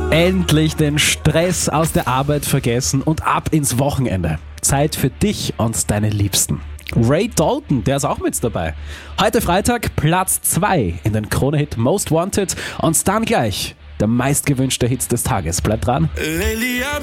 Endlich den Stress aus der Arbeit vergessen und ab ins Wochenende. Zeit für dich und deine Liebsten. Ray Dalton, der ist auch mit dabei. Heute Freitag Platz 2 in den Krone-Hit Most Wanted und dann gleich der meistgewünschte Hit des Tages. Bleibt dran.